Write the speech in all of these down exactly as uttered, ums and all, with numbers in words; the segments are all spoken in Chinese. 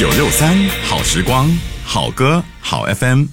九六三好时光，好歌好 F M。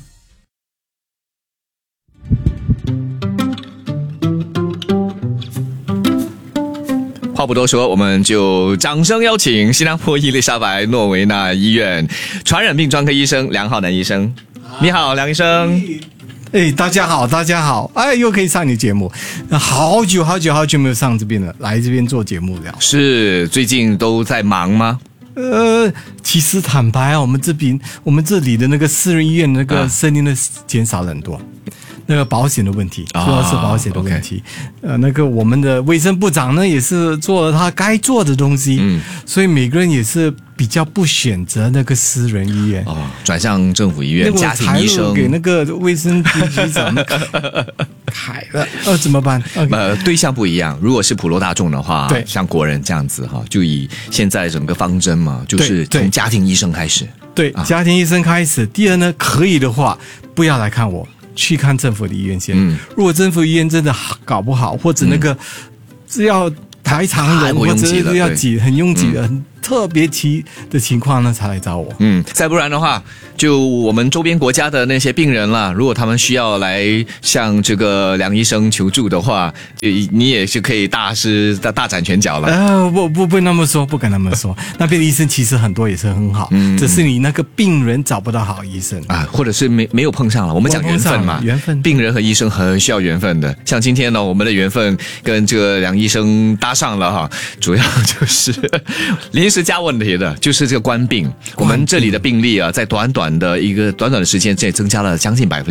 话不多说，我们就掌声邀请新加坡伊丽莎白诺维纳医院传染病专科医生梁浩南医生。你好，梁医生。 哎，大家好，大家好！哎，又可以上你节目，好久好久好久没有上这边了，来这边做节目了。 是，最近都在忙吗？ 呃，其实坦白啊，我们这边我们这里的那个私人医院那个生意呢减少了很多。那个保险的问题，主要是保险的问题。啊 okay. 呃，那个我们的卫生部长呢，也是做了他该做的东西，嗯，所以每个人也是比较不选择那个私人医院，哦， 转向政府医院，家庭医生给那个卫生局局长改了，呃，怎么办？ Okay. 呃，对象不一样。如果是普罗大众的话，对，像国人这样子哈，就以现在整个方针嘛，就是从家庭医生开始， 对，啊、家庭医生开始。第二呢，可以的话，不要来看我。去看政府的医院先。嗯，如果政府医院真的搞不好，或者那个只要排长龙，或者是要挤很拥挤的、很特别期的情况呢，才来找我。 嗯，再不然的话，就我们周边国家的那些病人啦，如果他们需要来向这个梁医生求助的话，你也是可以大施大大展拳脚了。 呃，不不不那么说，不敢那么说。那边的医生其实很多也是很好，嗯，只是你那个病人找不到好医生啊，或者是没没有碰上了。我们讲缘分嘛， 缘分， 病人和医生很需要缘分的。像今天呢，我们的缘分跟这个梁医生搭上了哈，主要就是临时加问题的，就是这个冠病。我们这里的病例啊，在短短的一个短短的时间内增加了将近百分之